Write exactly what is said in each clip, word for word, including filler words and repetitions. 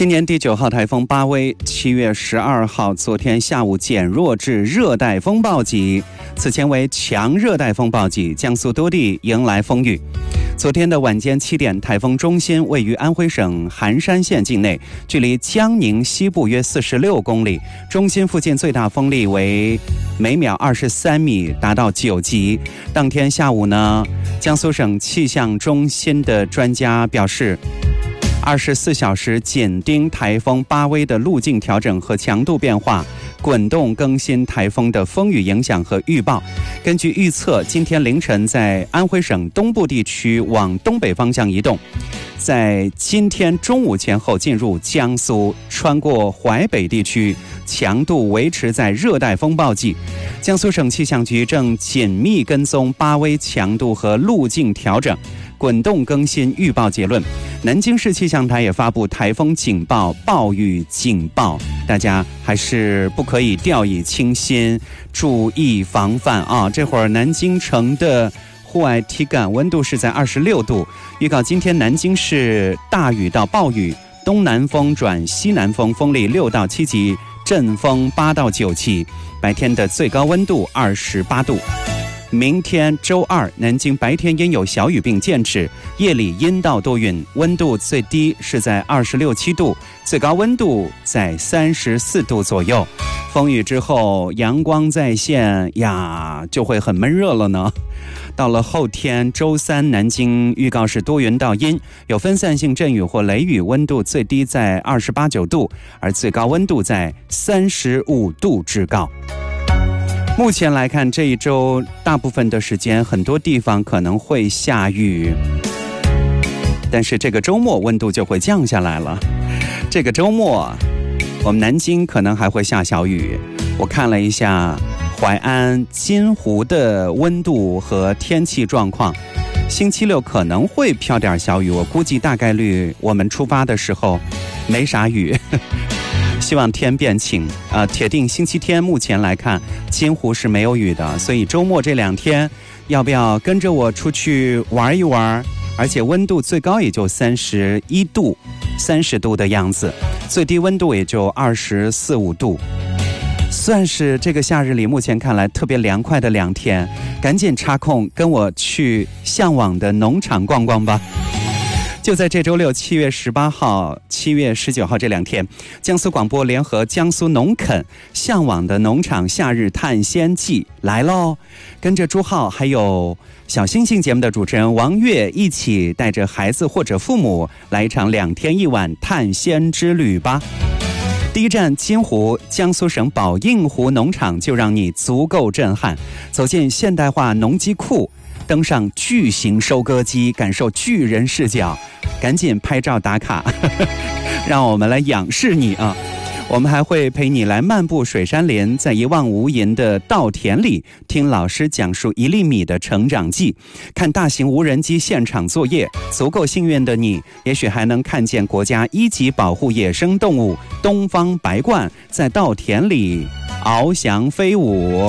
今年第九号台风巴威，七月十二号昨天下午减弱至热带风暴级，此前为强热带风暴级，江苏多地迎来风雨。昨天的晚间七点，台风中心位于安徽省含山县境内，距离江宁西部约四十六公里。中心附近最大风力为每秒二十三米，达到九级。当天下午呢，江苏省气象中心的专家表示，二十四小时紧盯台风巴威的路径调整和强度变化，滚动更新台风的风雨影响和预报。根据预测，今天凌晨在安徽省东部地区往东北方向移动，在今天中午前后进入江苏，穿过淮北地区，强度维持在热带风暴级。江苏省气象局正紧密跟踪巴威强度和路径调整，滚动更新预报结论。南京市气象台也发布台风警报、暴雨警报，大家还是不可以掉以轻心，注意防范啊！这会儿南京城的户外体感温度是在二十六度，预告今天南京市大雨到暴雨，东南风转西南风，风力六到七级，阵风八到九级，白天的最高温度二十八度。明天周二，南京白天阴有小雨并见指，夜里阴到多云，温度最低是在二十六七度，最高温度在三十四度左右。风雨之后，阳光再现呀，就会很闷热了呢。到了后天周三，南京预告是多云到阴，有分散性阵雨或雷雨，温度最低在二十八九度，而最高温度在三十五度之高。目前来看，这一周大部分的时间，很多地方可能会下雨，但是这个周末温度就会降下来了。这个周末，我们南京可能还会下小雨。我看了一下淮安、金湖的温度和天气状况，星期六可能会飘点小雨，我估计大概率我们出发的时候没啥雨。希望天变晴啊、呃！铁定星期天目前来看，金湖是没有雨的，所以周末这两天要不要跟着我出去玩一玩？而且温度最高也就三十一度、三十度的样子，最低温度也就二十四五度，算是这个夏日里目前看来特别凉快的两天。赶紧插空跟我去向往的农场逛逛吧。就在这周六七月十八号、七月十九号这两天，江苏广播联合江苏农垦向往的农场夏日探险记来喽！跟着朱浩还有小星星节目的主持人王悦一起带着孩子或者父母来一场两天一晚探险之旅吧。第一站金湖，江苏省宝应湖农场就让你足够震撼，走进现代化农机库，登上巨型收割机，感受巨人视角，赶紧拍照打卡让我们来仰视你啊！我们还会陪你来漫步水杉林，在一望无垠的稻田里听老师讲述一粒米的成长记，看大型无人机现场作业。足够幸运的你，也许还能看见国家一级保护野生动物东方白鹳在稻田里翱翔飞舞，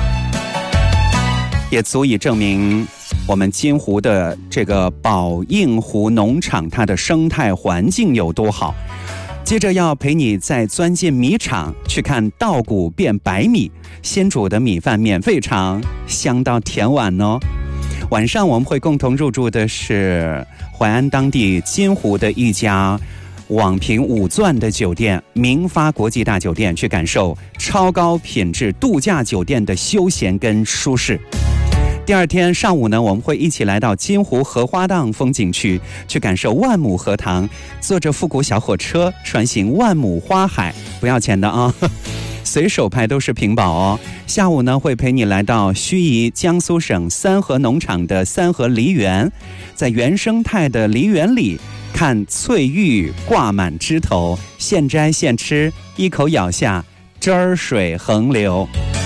也足以证明我们金湖的这个宝应湖农场它的生态环境有多好。接着要陪你再钻进米厂，去看稻谷变白米，新煮的米饭免费尝，香到甜碗哦。晚上我们会共同入住的是淮安当地金湖的一家网评五钻的酒店明发国际大酒店，去感受超高品质度假酒店的休闲跟舒适。第二天上午呢，我们会一起来到金湖荷花荡风景区，去感受万亩荷塘，坐着复古小火车穿行万亩花海，不要钱的啊，随手拍都是屏保哦。下午呢，会陪你来到盱眙江苏省三河农场的三河梨园，在原生态的梨园里看翠玉挂满枝头，现摘现吃，一口咬下汁儿水横流。